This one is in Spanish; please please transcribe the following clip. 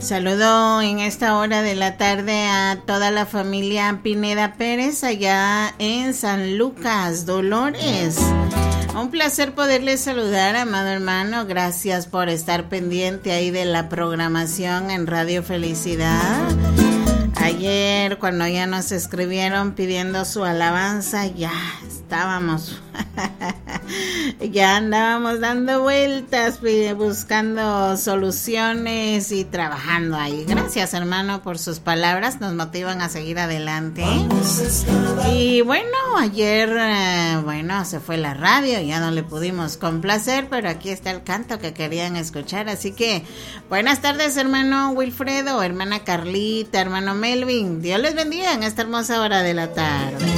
Saludo en esta hora de la tarde a toda la familia Pineda Pérez allá en San Lucas, Dolores. Un placer poderles saludar, amado hermano. Gracias por estar pendiente ahí de la programación en Radio Felicidad. Ayer, cuando ya nos escribieron pidiendo su alabanza, ya estábamos, ya andábamos dando vueltas, buscando soluciones y trabajando ahí. Gracias, hermano, por sus palabras, nos motivan a seguir adelante. Y bueno, ayer, se fue la radio, ya no le pudimos complacer, pero aquí está el canto que querían escuchar. Así que, buenas tardes, hermano Wilfredo, hermana Carlita, hermano Melvin. Dios les bendiga en esta hermosa hora de la tarde.